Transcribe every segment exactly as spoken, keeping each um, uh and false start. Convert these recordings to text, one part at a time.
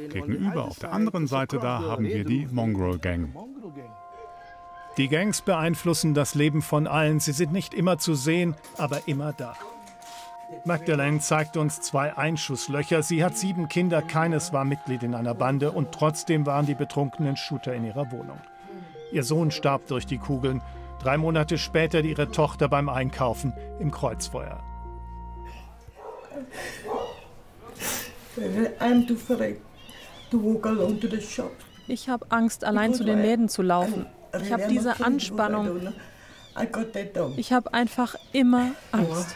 Gegenüber, auf der anderen Seite da, haben wir die Mongrel Gang. Die Gangs beeinflussen das Leben von allen. Sie sind nicht immer zu sehen, aber immer da. Magdalene zeigt uns zwei Einschusslöcher. Sie hat sieben Kinder, keines war Mitglied in einer Bande und trotzdem waren die betrunkenen Shooter in ihrer Wohnung. Ihr Sohn starb durch die Kugeln. Drei Monate später ihre Tochter beim Einkaufen im Kreuzfeuer. Ich habe Angst, allein zu den Läden zu laufen. Ich habe diese Anspannung. Ich habe einfach immer Angst.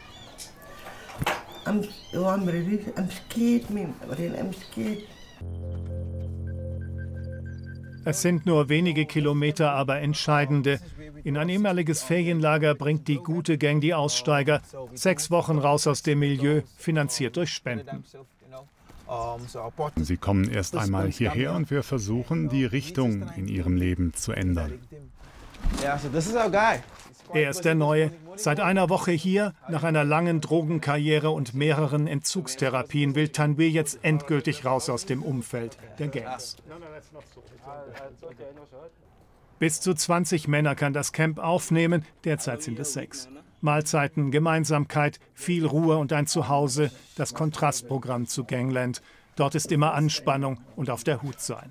Es sind nur wenige Kilometer, aber entscheidende. In ein ehemaliges Ferienlager bringt die gute Gang die Aussteiger. Sechs Wochen raus aus dem Milieu, finanziert durch Spenden. Sie kommen erst einmal hierher und wir versuchen, die Richtung in ihrem Leben zu ändern. Er ist der Neue. Seit einer Woche hier, nach einer langen Drogenkarriere und mehreren Entzugstherapien, will Tanwir jetzt endgültig raus aus dem Umfeld der Gangs. Bis zu zwanzig Männer kann das Camp aufnehmen, derzeit sind es sechs. Mahlzeiten, Gemeinsamkeit, viel Ruhe und ein Zuhause, das Kontrastprogramm zu Gangland. Dort ist immer Anspannung und auf der Hut sein.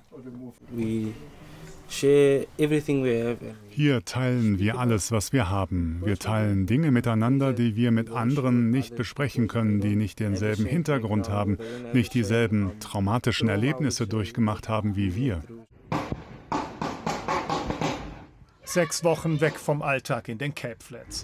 Hier teilen wir alles, was wir haben. Wir teilen Dinge miteinander, die wir mit anderen nicht besprechen können, die nicht denselben Hintergrund haben, nicht dieselben traumatischen Erlebnisse durchgemacht haben wie wir. Sechs Wochen weg vom Alltag in den Cape Flats.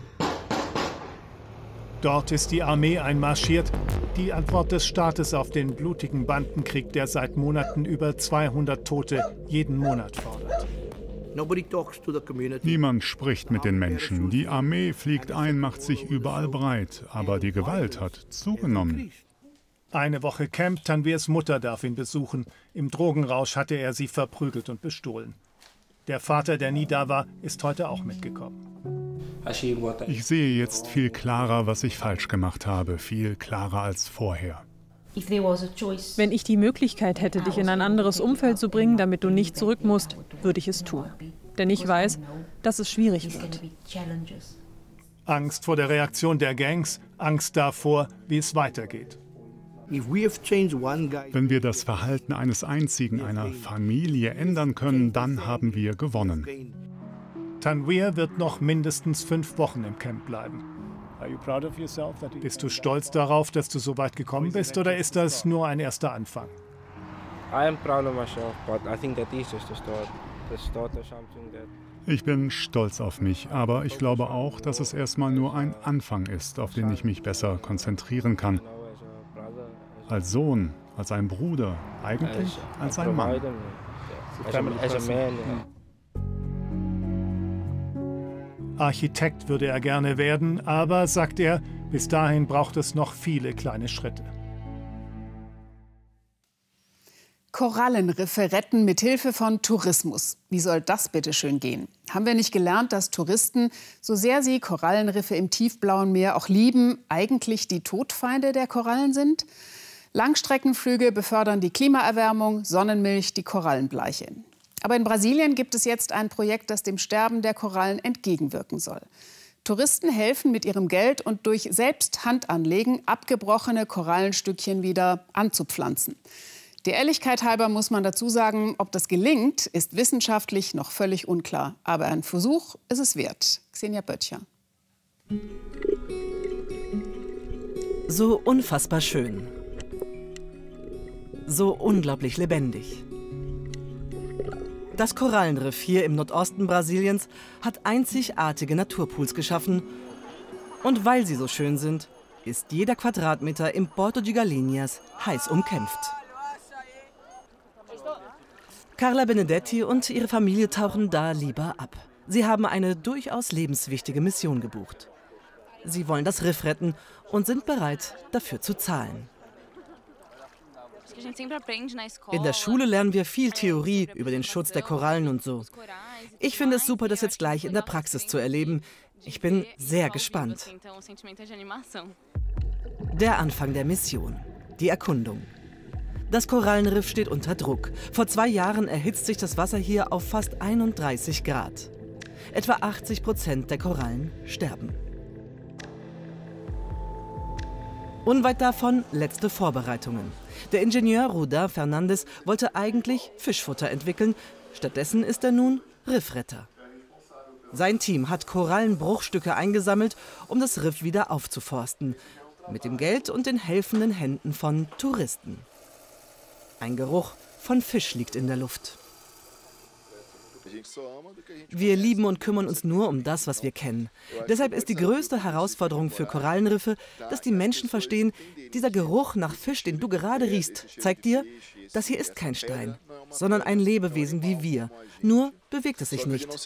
Dort ist die Armee einmarschiert, die Antwort des Staates auf den blutigen Bandenkrieg, der seit Monaten über zweihundert Tote jeden Monat fordert. Niemand spricht mit den Menschen. Die Armee fliegt ein, macht sich überall breit, aber die Gewalt hat zugenommen. Eine Woche Camp, Tanwirs Mutter darf ihn besuchen. Im Drogenrausch hatte er sie verprügelt und bestohlen. Der Vater, der nie da war, ist heute auch mitgekommen. Ich sehe jetzt viel klarer, was ich falsch gemacht habe, viel klarer als vorher. Wenn ich die Möglichkeit hätte, dich in ein anderes Umfeld zu bringen, damit du nicht zurück musst, würde ich es tun. Denn ich weiß, dass es schwierig wird. Angst vor der Reaktion der Gangs, Angst davor, wie es weitergeht. Wenn wir das Verhalten eines einzigen, einer Familie ändern können, dann haben wir gewonnen. Tanwir wird noch mindestens fünf Wochen im Camp bleiben. Bist du stolz darauf, dass du so weit gekommen bist, oder ist das nur ein erster Anfang? Ich bin stolz auf mich, aber ich glaube auch, dass es erstmal nur ein Anfang ist, auf den ich mich besser konzentrieren kann. Als Sohn, als ein Bruder, eigentlich als ein Mann. Architekt würde er gerne werden, aber, sagt er, bis dahin braucht es noch viele kleine Schritte. Korallenriffe retten mit Hilfe von Tourismus. Wie soll das bitte schön gehen? Haben wir nicht gelernt, dass Touristen, so sehr sie Korallenriffe im tiefblauen Meer auch lieben, eigentlich die Todfeinde der Korallen sind? Langstreckenflüge befördern die Klimaerwärmung, Sonnenmilch die Korallenbleiche. Aber in Brasilien gibt es jetzt ein Projekt, das dem Sterben der Korallen entgegenwirken soll. Touristen helfen mit ihrem Geld und durch selbst Handanlegen abgebrochene Korallenstückchen wieder anzupflanzen. Der Ehrlichkeit halber muss man dazu sagen, ob das gelingt, ist wissenschaftlich noch völlig unklar. Aber ein Versuch ist es wert. Xenia Böttcher. So unfassbar schön. So unglaublich lebendig. Das Korallenriff hier im Nordosten Brasiliens hat einzigartige Naturpools geschaffen. Und weil sie so schön sind, ist jeder Quadratmeter im Porto de Galinhas heiß umkämpft. Carla Benedetti und ihre Familie tauchen da lieber ab. Sie haben eine durchaus lebenswichtige Mission gebucht. Sie wollen das Riff retten und sind bereit, dafür zu zahlen. In der Schule lernen wir viel Theorie über den Schutz der Korallen und so. Ich finde es super, das jetzt gleich in der Praxis zu erleben. Ich bin sehr gespannt. Der Anfang der Mission, die Erkundung. Das Korallenriff steht unter Druck. Vor zwei Jahren erhitzt sich das Wasser hier auf fast einunddreißig Grad. Etwa achtzig Prozent der Korallen sterben. Unweit davon letzte Vorbereitungen. Der Ingenieur Rudin Fernandes wollte eigentlich Fischfutter entwickeln. Stattdessen ist er nun Riffretter. Sein Team hat Korallenbruchstücke eingesammelt, um das Riff wieder aufzuforsten. Mit dem Geld und den helfenden Händen von Touristen. Ein Geruch von Fisch liegt in der Luft. Wir lieben und kümmern uns nur um das, was wir kennen. Deshalb ist die größte Herausforderung für Korallenriffe, dass die Menschen verstehen, dieser Geruch nach Fisch, den du gerade riechst, zeigt dir, das hier ist kein Stein, sondern ein Lebewesen wie wir. Nur bewegt es sich nicht.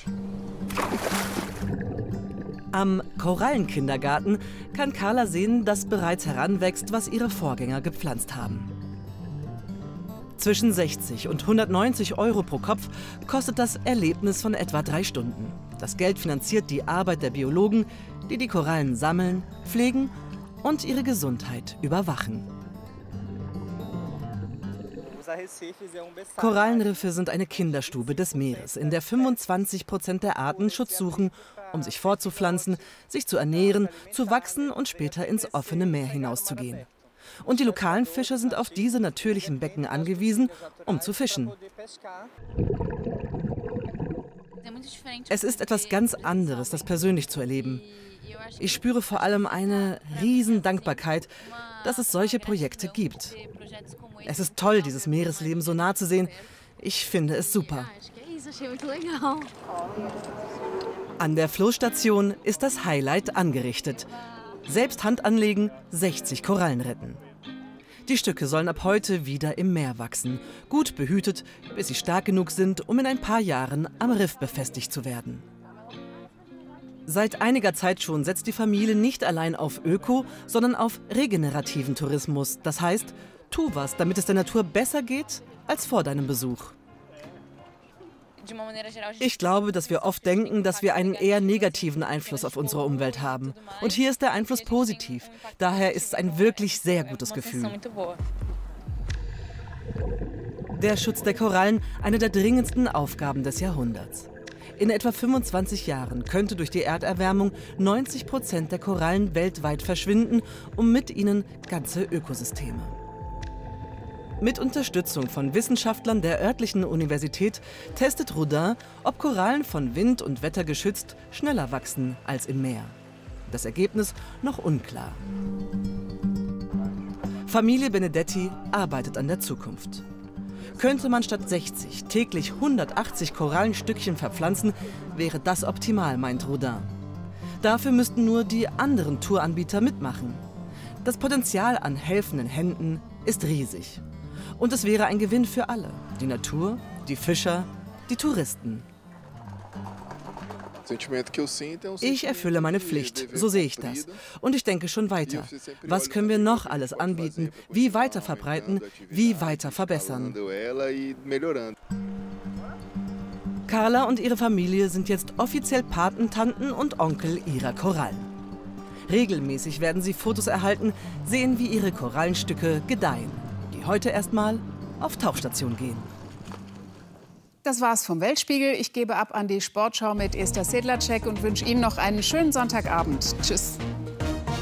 Am Korallenkindergarten kann Carla sehen, dass bereits heranwächst, was ihre Vorgänger gepflanzt haben. Zwischen sechzig und hundertneunzig Euro pro Kopf kostet das Erlebnis von etwa drei Stunden. Das Geld finanziert die Arbeit der Biologen, die die Korallen sammeln, pflegen und ihre Gesundheit überwachen. Korallenriffe sind eine Kinderstube des Meeres, in der fünfundzwanzig Prozent der Arten Schutz suchen, um sich fortzupflanzen, sich zu ernähren, zu wachsen und später ins offene Meer hinauszugehen. Und die lokalen Fischer sind auf diese natürlichen Becken angewiesen, um zu fischen. Es ist etwas ganz anderes, das persönlich zu erleben. Ich spüre vor allem eine riesen Dankbarkeit, dass es solche Projekte gibt. Es ist toll, dieses Meeresleben so nah zu sehen. Ich finde es super. An der Floßstation ist das Highlight angerichtet. Selbst Hand anlegen, sechzig Korallen retten. Die Stücke sollen ab heute wieder im Meer wachsen, gut behütet, bis sie stark genug sind, um in ein paar Jahren am Riff befestigt zu werden. Seit einiger Zeit schon setzt die Familie nicht allein auf Öko, sondern auf regenerativen Tourismus. Das heißt, tu was, damit es der Natur besser geht als vor deinem Besuch. Ich glaube, dass wir oft denken, dass wir einen eher negativen Einfluss auf unsere Umwelt haben. Und hier ist der Einfluss positiv. Daher ist es ein wirklich sehr gutes Gefühl. Der Schutz der Korallen, eine der dringendsten Aufgaben des Jahrhunderts. In etwa fünfundzwanzig Jahren könnte durch die Erderwärmung neunzig Prozent der Korallen weltweit verschwinden und mit ihnen ganze Ökosysteme. Mit Unterstützung von Wissenschaftlern der örtlichen Universität testet Rudin, ob Korallen von Wind und Wetter geschützt schneller wachsen als im Meer. Das Ergebnis noch unklar. Familie Benedetti arbeitet an der Zukunft. Könnte man statt sechzig täglich hundertachtzig Korallenstückchen verpflanzen, wäre das optimal, meint Rudin. Dafür müssten nur die anderen Touranbieter mitmachen. Das Potenzial an helfenden Händen ist riesig. Und es wäre ein Gewinn für alle. Die Natur, die Fischer, die Touristen. Ich erfülle meine Pflicht, so sehe ich das. Und ich denke schon weiter. Was können wir noch alles anbieten? Wie weiter verbreiten? Wie weiter verbessern? Carla und ihre Familie sind jetzt offiziell Patentanten und Onkel ihrer Korallen. Regelmäßig werden sie Fotos erhalten, sehen, wie ihre Korallenstücke gedeihen, die heute erstmal auf Tauchstation gehen. Das war's vom Weltspiegel. Ich gebe ab an die Sportschau mit Esther Sedlacek und wünsche Ihnen noch einen schönen Sonntagabend. Tschüss.